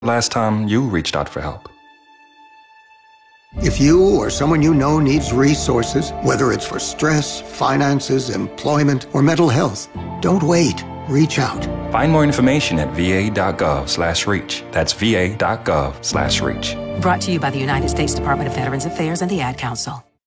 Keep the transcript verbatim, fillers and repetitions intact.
Last time you reached out for help? If you or someone you know needs resources, whether it's for stress, finances, employment, or mental health, don't wait. Reach out. Find more information at va.gov slash reach. That's va.gov slash reach. Brought to you by the United States Department of Veterans Affairs and the Ad Council.